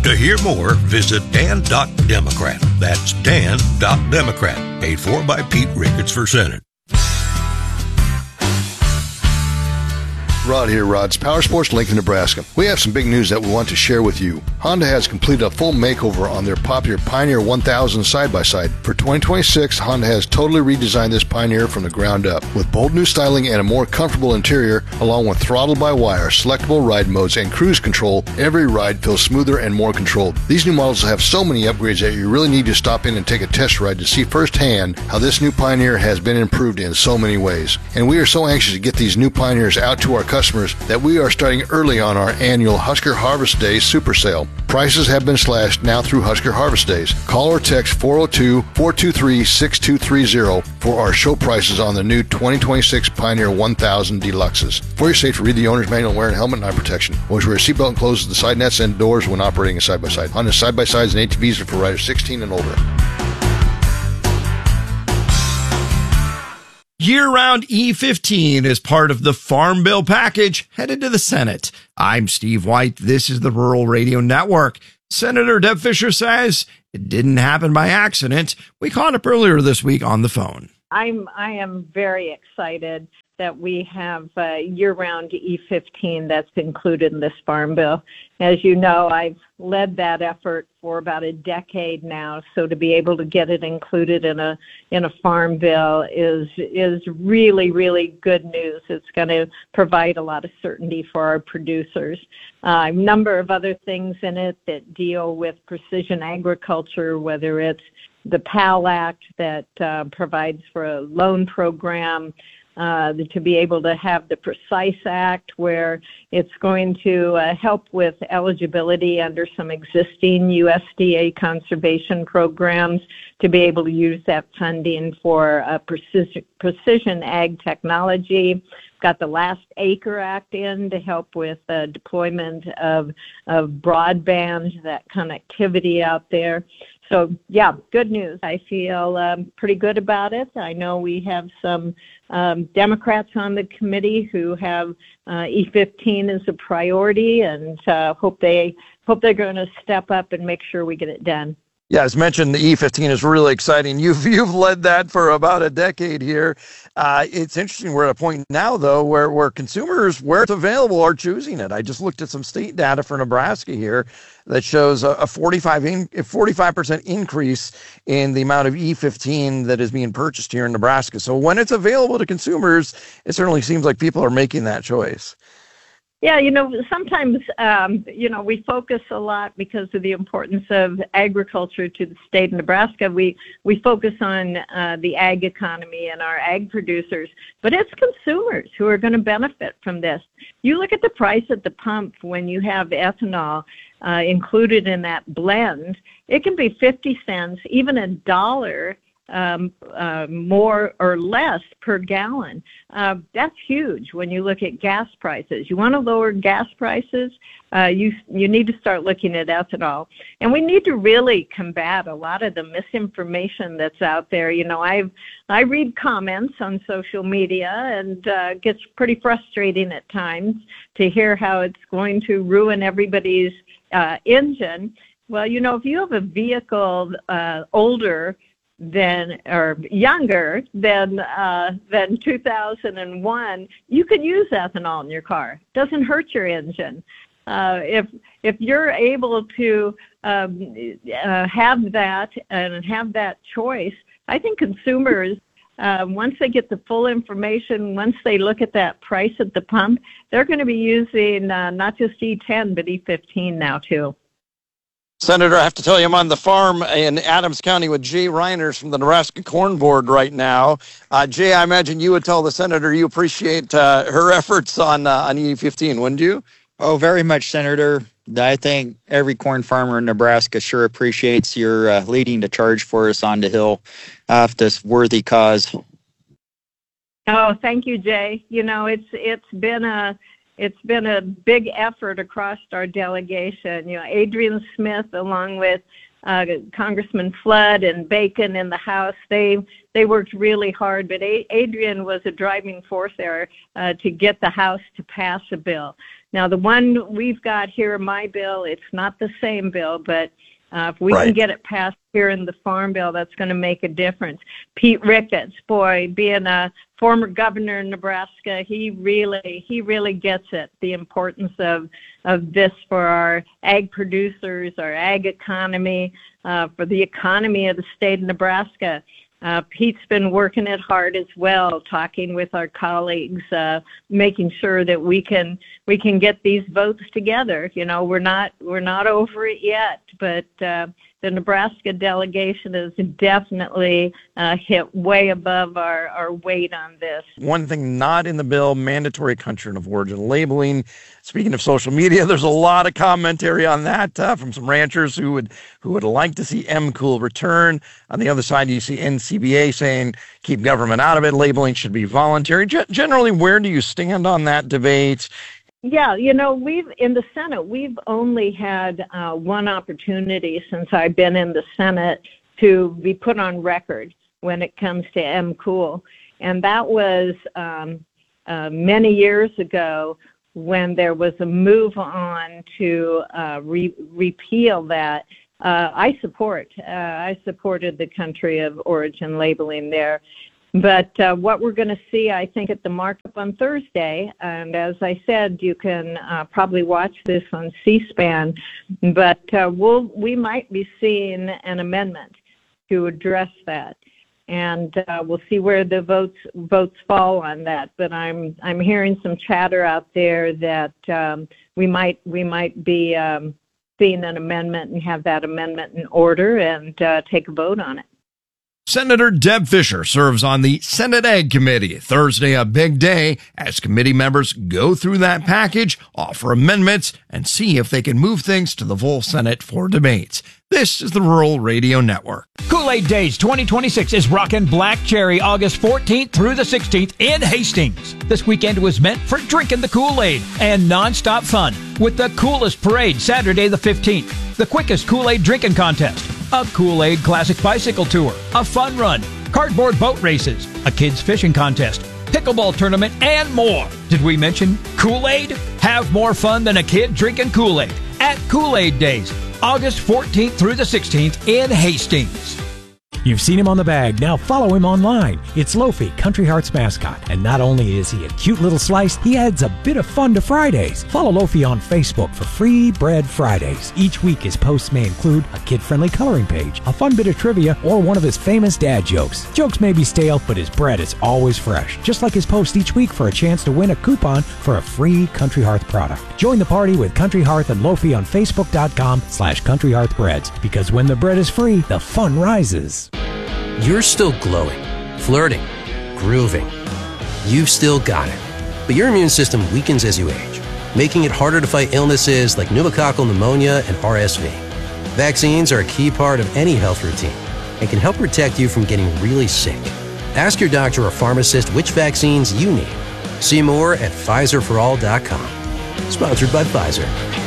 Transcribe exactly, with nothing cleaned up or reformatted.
To hear more, visit dan dot democrat. That's dan dot democrat. Paid for by Pete Ricketts for Senate. Rod here, Rod's Power Sports, Lincoln, Nebraska. We have some big news that we want to share with you. Honda has completed a full makeover on their popular Pioneer one thousand side-by-side. For twenty twenty-six, Honda has totally redesigned this Pioneer from the ground up. With bold new styling and a more comfortable interior, along with throttle-by-wire, selectable ride modes, and cruise control, every ride feels smoother and more controlled. These new models have so many upgrades that you really need to stop in and take a test ride to see firsthand how this new Pioneer has been improved in so many ways. And we are so anxious to get these new Pioneers out to our customers customers that we are starting early on our annual Husker Harvest Days Super Sale. Prices have been slashed now through Husker Harvest Days. Call or text four oh two, four two three, six two three zero for our show prices on the new twenty twenty-six Pioneer one thousand Deluxes. For your safety, read the owner's manual, wear a helmet and eye protection. Always wear a seatbelt and close the side nets and doors when operating a side-by-side. Honda side-by-sides and A T Vs are for riders sixteen and older. Year-round E fifteen is part of the Farm Bill package headed to the Senate. I'm Steve White. This is the Rural Radio Network. Senator Deb Fischer says it didn't happen by accident. We caught up earlier this week on the phone. I'm I am very excited that we have uh, year-round E fifteen that's included in this Farm Bill. As you know, I've led that effort for about a decade now, so to be able to get it included in a in a Farm Bill is is really, really good news. It's going to provide a lot of certainty for our producers. Uh, a number of other things in it that deal with precision agriculture, whether it's the PAL Act that uh, provides for a loan program, Uh, to be able to have the Precise Act where it's going to uh, help with eligibility under some existing U S D A conservation programs to be able to use that funding for uh, precision, precision ag technology. Got the Last Acre Act in to help with uh, deployment of, of broadband, that connectivity out there. So, yeah, good news. I feel um, pretty good about it. I know we have some um, Democrats on the committee who have uh, E fifteen as a priority, and uh, hope they hope they're going to step up and make sure we get it done. Yeah, as mentioned, the E fifteen is really exciting. You've you've led that for about a decade here. Uh, it's interesting. We're at a point now, though, where, where consumers, where it's available, are choosing it. I just looked at some state data for Nebraska here that shows a, a forty-five in, a forty-five percent increase in the amount of E fifteen that is being purchased here in Nebraska. So when it's available to consumers, it certainly seems like people are making that choice. Yeah, you know, sometimes, um, you know, we focus a lot because of the importance of agriculture to the state of Nebraska. We we focus on uh, the ag economy and our ag producers, but it's consumers who are going to benefit from this. You look at the price at the pump when you have ethanol uh, included in that blend, it can be fifty cents, even a dollar Um, uh, more or less per gallon. Uh, that's huge when you look at gas prices. You want to lower gas prices, uh, you you need to start looking at ethanol. And we need to really combat a lot of the misinformation that's out there. You know, I've, I read comments on social media, and uh, it gets pretty frustrating at times to hear how it's going to ruin everybody's uh, engine. Well, you know, if you have a vehicle uh, older than or younger than uh, than two thousand one, you can use ethanol in your car. It doesn't hurt your engine. Uh, if if you're able to um, uh, have that and have that choice, I think consumers, uh, once they get the full information, once they look at that price at the pump, they're going to be using uh, not just E ten but E fifteen now too. Senator, I have to tell you, I'm on the farm in Adams County with Jay Reiners from the Nebraska Corn Board right now. Uh, Jay, I imagine you would tell the senator you appreciate uh, her efforts on uh, on E fifteen, wouldn't you? Oh, very much, Senator. I think every corn farmer in Nebraska sure appreciates your uh, leading the charge for us on the Hill of this worthy cause. Oh, thank you, Jay. You know, it's it's been a It's been a big effort across our delegation. You know, Adrian Smith, along with uh, Congressman Flood and Bacon in the House, they they worked really hard. But A- Adrian was a driving force there uh, to get the House to pass a bill. Now, the one we've got here in my bill, it's not the same bill, but uh, if we Right. can get it passed here in the Farm Bill, that's going to make a difference. Pete Ricketts, boy, being a former governor in Nebraska, he really he really gets it, the importance of of this for our ag producers, our ag economy, uh, for the economy of the state of Nebraska. Uh, Pete's been working it hard as well, talking with our colleagues, uh, making sure that we can we can get these votes together. You know, we're not we're not over it yet, but uh, the Nebraska delegation has definitely uh, hit way above our, our weight on this. One thing not in the bill, mandatory country of origin labeling. Speaking of social media, there's a lot of commentary on that uh, from some ranchers who would who would like to see M Cool return. On the other side, you see N C B A saying keep government out of it. Labeling should be voluntary. G- generally, where do you stand on that debate? Yeah, you know, we've in the Senate, we've only had uh, one opportunity since I've been in the Senate to be put on record when it comes to M Cool, and that was um, uh, many years ago when there was a move on to uh, re- repeal that. Uh, I support. Uh, I supported the country of origin labeling there. But uh, what we're going to see, I think, at the markup on Thursday, and as I said, you can uh, probably watch this on C-SPAN, but uh, we'll, we might be seeing an amendment to address that. And uh, we'll see where the votes votes fall on that. But I'm I'm hearing some chatter out there that um, we might we might be um, seeing an amendment and have that amendment in order and uh, take a vote on it. Senator Deb Fischer serves on the Senate Ag Committee. Thursday, a big day as committee members go through that package, offer amendments, and see if they can move things to the full Senate for debates. This is the Rural Radio Network. Kool-Aid Days twenty twenty-six is rockin' Black Cherry August fourteenth through the sixteenth in Hastings. This weekend was meant for drinking the Kool-Aid and nonstop fun with the coolest parade Saturday the fifteenth, the quickest Kool-Aid drinking contest, a Kool-Aid Classic Bicycle Tour, a fun run, cardboard boat races, a kids fishing contest, pickleball tournament, and more. Did we mention Kool-Aid? Have more fun than a kid drinking Kool-Aid at Kool-Aid Days, August fourteenth through the sixteenth in Hastings. You've seen him on the bag, now follow him online. It's Lofi, Country Heart's mascot, and not only is he a cute little slice, he adds a bit of fun to Fridays. Follow Lofi on Facebook for Free Bread Fridays. Each week his posts may include a kid-friendly coloring page, a fun bit of trivia, or one of his famous dad jokes. Jokes may be stale, but his bread is always fresh. Just like his post each week for a chance to win a coupon for a free Country Hearth product. Join the party with Country Hearth and Lofi on Facebook.com slash Country Hearth Breads, because when the bread is free, the fun rises. You're still glowing, flirting, grooving. You've still got it. But your immune system weakens as you age, making it harder to fight illnesses like pneumococcal pneumonia and R S V. Vaccines are a key part of any health routine and can help protect you from getting really sick. Ask your doctor or pharmacist which vaccines you need. See more at Pfizer for all dot com. Sponsored by Pfizer.